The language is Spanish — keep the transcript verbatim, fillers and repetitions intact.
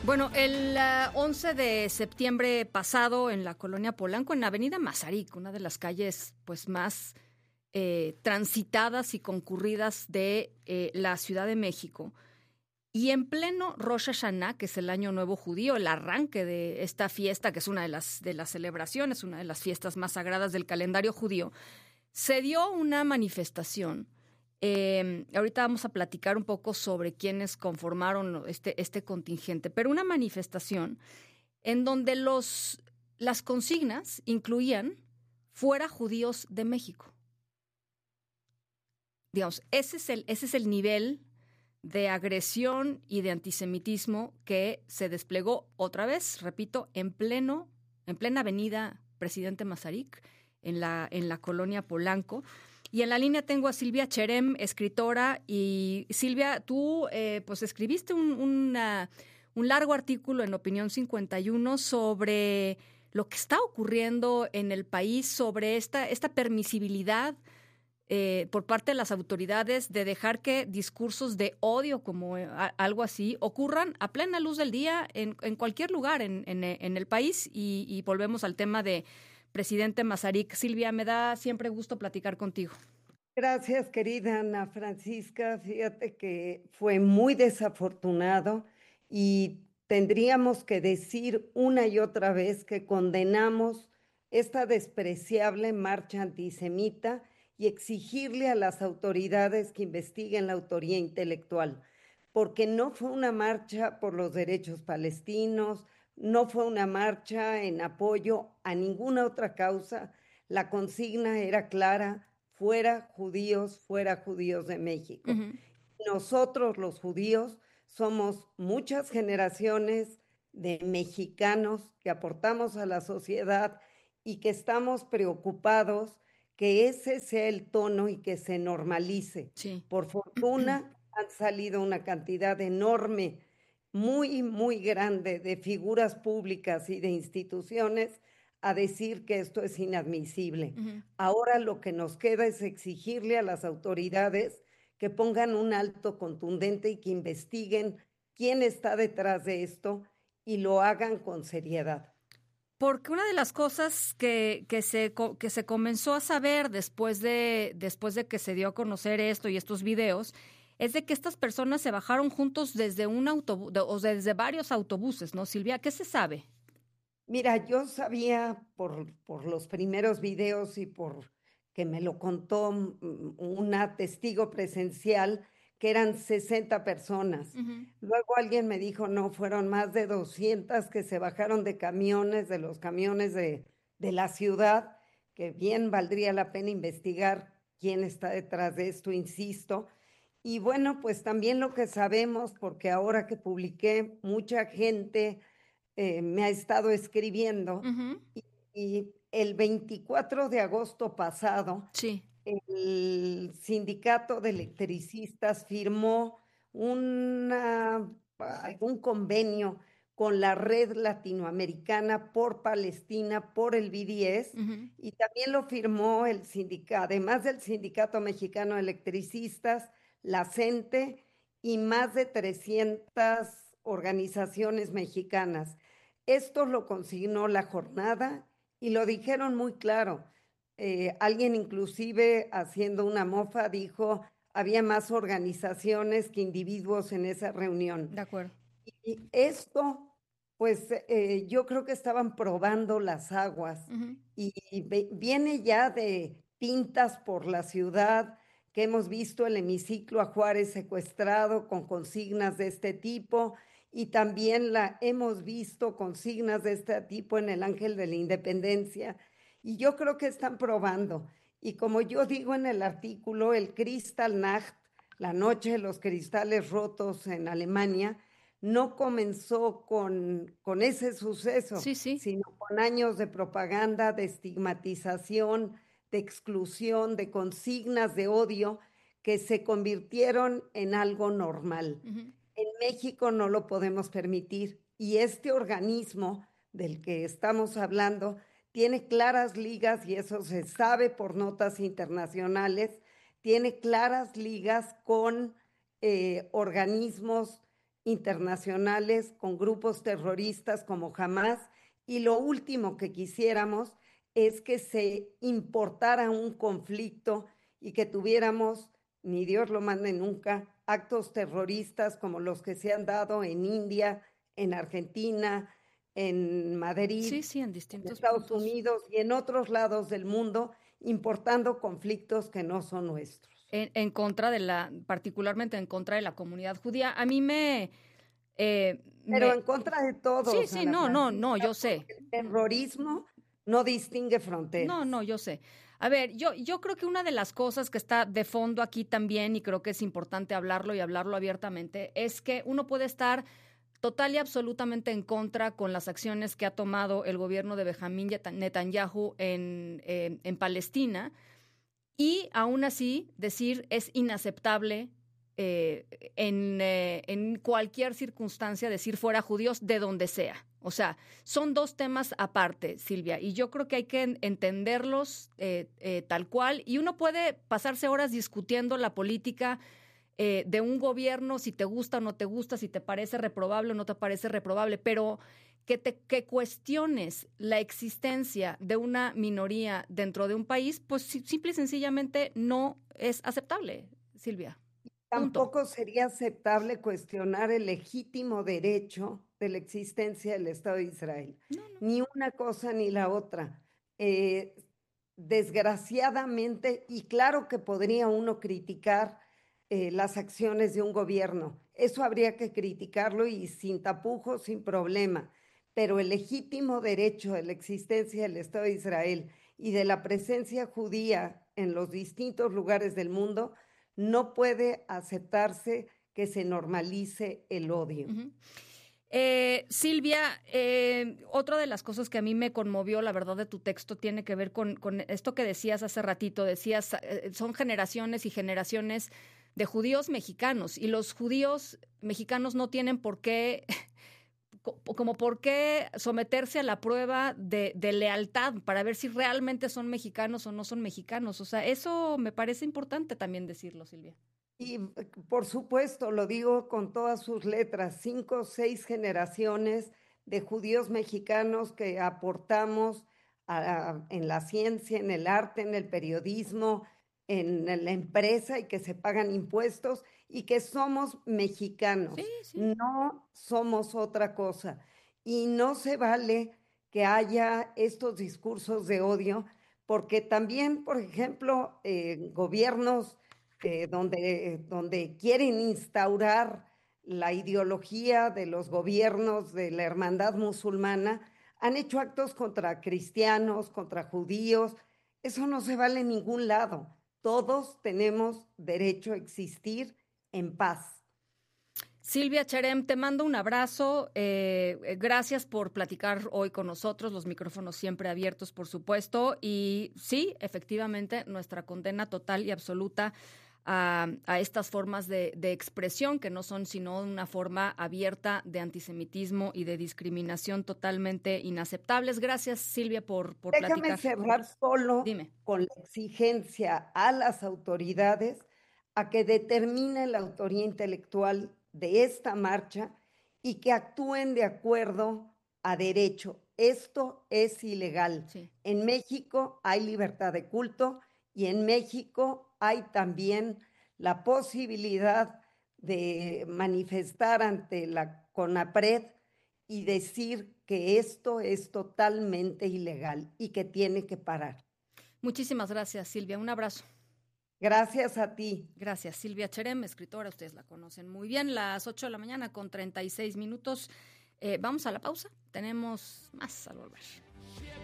Bueno, el uh, once de septiembre pasado en la colonia Polanco, en la avenida Mazarik, una de las calles pues más eh, transitadas y concurridas de eh, la Ciudad de México, y en pleno Rosh Hashanah, que es el Año Nuevo Judío, el arranque de esta fiesta, que es una de las, de las celebraciones, una de las fiestas más sagradas del calendario judío, se dio una manifestación. Eh, ahorita vamos a platicar un poco sobre quiénes conformaron este, este contingente, pero una manifestación en donde los, las consignas incluían fuera judíos de México. Digamos, ese es el, ese es el nivel de agresión y de antisemitismo que se desplegó otra vez, repito, en pleno, en plena avenida Presidente Mazarik, en la, en la colonia Polanco. Y en la línea tengo a Silvia Cherem, escritora. Y Silvia, tú eh, pues escribiste un, una, un largo artículo en Opinión cincuenta y uno sobre lo que está ocurriendo en el país, sobre esta, esta permisibilidad eh, por parte de las autoridades de dejar que discursos de odio, como eh, a, algo así, ocurran a plena luz del día en, en cualquier lugar en, en, en el país. Y, y volvemos al tema de Presidente Mazarik. Silvia, me da siempre gusto platicar contigo. Gracias, querida Ana Francisca. Fíjate que fue muy desafortunado y tendríamos que decir una y otra vez que condenamos esta despreciable marcha antisemita y exigirle a las autoridades que investiguen la autoría intelectual, porque no fue una marcha por los derechos palestinos, no fue una marcha en apoyo a ninguna otra causa. La consigna era clara: fuera judíos, fuera judíos de México. Uh-huh. Nosotros los judíos somos muchas generaciones de mexicanos que aportamos a la sociedad y que estamos preocupados que ese sea el tono y que se normalice. Sí. Por fortuna han salido una cantidad enorme, muy, muy grande de figuras públicas y de instituciones a decir que esto es inadmisible. Uh-huh. Ahora lo que nos queda es exigirle a las autoridades que pongan un alto contundente y que investiguen quién está detrás de esto y lo hagan con seriedad. Porque una de las cosas que, que, se, que se comenzó a saber después de, después de que se dio a conocer esto y estos videos es de que estas personas se bajaron juntos desde un autobús, o desde varios autobuses, ¿no, Silvia? ¿Qué se sabe? Mira, yo sabía por, por los primeros videos y por que me lo contó una testigo presencial que eran sesenta personas. Uh-huh. Luego alguien me dijo, no, fueron más de doscientas que se bajaron de camiones, de los camiones de, de la ciudad, que bien valdría la pena investigar quién está detrás de esto, insisto. Y bueno, pues también lo que sabemos, porque ahora que publiqué, mucha gente Eh, me ha estado escribiendo. Uh-huh. y, y el veinticuatro de agosto pasado, sí, el sindicato de electricistas firmó una, un convenio con la Red Latinoamericana por Palestina, por el B D S, uh-huh. y también lo firmó el sindicato, además del Sindicato Mexicano de Electricistas, la CENTE y más de trescientas organizaciones mexicanas. Esto lo consignó la jornada y lo dijeron muy claro. Eh, alguien inclusive haciendo una mofa dijo, había más organizaciones que individuos en esa reunión. De acuerdo. Y esto, pues eh, yo creo que estaban probando las aguas. Uh-huh. y, y viene ya de pintas por la ciudad, que hemos visto el hemiciclo a Juárez secuestrado con consignas de este tipo, y también la hemos visto consignas de este tipo en el Ángel de la Independencia, y yo creo que están probando. Y como yo digo en el artículo, el Kristallnacht, la noche de los cristales rotos en Alemania, no comenzó con, con ese suceso, sí, sí. sino con años de propaganda, de estigmatización, de exclusión, de consignas de odio que se convirtieron en algo normal. Uh-huh. En México no lo podemos permitir, y este organismo del que estamos hablando tiene claras ligas, y eso se sabe por notas internacionales, tiene claras ligas con eh, organismos internacionales con grupos terroristas como Hamas, y lo último que quisiéramos es que se importara un conflicto y que tuviéramos, ni Dios lo mande nunca, actos terroristas como los que se han dado en India, en Argentina, en Madrid, sí, sí, en distintos en Estados puntos. Unidos y en otros lados del mundo, importando conflictos que no son nuestros. En, en contra de la, particularmente en contra de la comunidad judía. A mí me... Eh, Pero me en contra de sí, todos, sí, Ana no, no, no, Francisca, yo sé. porque el terrorismo no distingue No, fronteras. no, yo sé. A ver, yo, yo creo que una de las cosas que está de fondo aquí también, y creo que es importante hablarlo y hablarlo abiertamente, es que uno puede estar total y absolutamente en contra con las acciones que ha tomado el gobierno de Benjamín Netanyahu en, eh, en Palestina, y aún así decir es inaceptable eh, en, eh, en cualquier circunstancia decir fuera judíos de donde sea. O sea, son dos temas aparte, Silvia, y yo creo que hay que entenderlos eh, eh, tal cual, y uno puede pasarse horas discutiendo la política eh, de un gobierno, si te gusta o no te gusta, si te parece reprobable o no te parece reprobable, pero que, te, que cuestiones la existencia de una minoría dentro de un país, pues simple y sencillamente no es aceptable, Silvia. Punto. Tampoco sería aceptable cuestionar el legítimo derecho de la existencia del Estado de Israel. No, no. Ni una cosa ni la otra. Eh, desgraciadamente, y claro que podría uno criticar eh, las acciones de un gobierno, eso habría que criticarlo y sin tapujos, sin problema, pero el legítimo derecho de la existencia del Estado de Israel y de la presencia judía en los distintos lugares del mundo no puede aceptarse que se normalice el odio. Uh-huh. Eh, Silvia, eh, otra de las cosas que a mí me conmovió, la verdad, de tu texto tiene que ver con, con esto que decías hace ratito. Decías, eh, son generaciones y generaciones de judíos mexicanos, y los judíos mexicanos no tienen por qué, como por qué someterse a la prueba de, de lealtad para ver si realmente son mexicanos o no son mexicanos. O sea, eso me parece importante también decirlo, Silvia. Y por supuesto, lo digo con todas sus letras, cinco o seis generaciones de judíos mexicanos que aportamos a, a, en la ciencia, en el arte, en el periodismo, en la empresa, y que se pagan impuestos y que somos mexicanos, sí, sí. no somos otra cosa. Y no se vale que haya estos discursos de odio, porque también, por ejemplo, eh, gobiernos Eh, donde, donde quieren instaurar la ideología de los gobiernos de la hermandad musulmana, han hecho actos contra cristianos, contra judíos. Eso no se vale en ningún lado. Todos tenemos derecho a existir en paz. Silvia Cherem, te mando un abrazo. Eh, gracias por platicar hoy con nosotros, los micrófonos siempre abiertos, por supuesto. Y sí, efectivamente, nuestra condena total y absoluta A, a estas formas de, de expresión, que no son sino una forma abierta de antisemitismo y de discriminación totalmente inaceptables. Gracias, Silvia, por, por Déjame platicar. cerrar solo Dime. con la exigencia a las autoridades a que determinen la autoría intelectual de esta marcha y que actúen de acuerdo a derecho. Esto es ilegal. Sí. En México hay libertad de culto, y en México hay también la posibilidad de manifestar ante la CONAPRED y decir que esto es totalmente ilegal y que tiene que parar. Muchísimas gracias, Silvia. Un abrazo. Gracias a ti. Gracias, Silvia Cherem, escritora. Ustedes la conocen muy bien. Las ocho de la mañana con treinta y seis minutos. Eh, vamos a la pausa. Tenemos más al volver.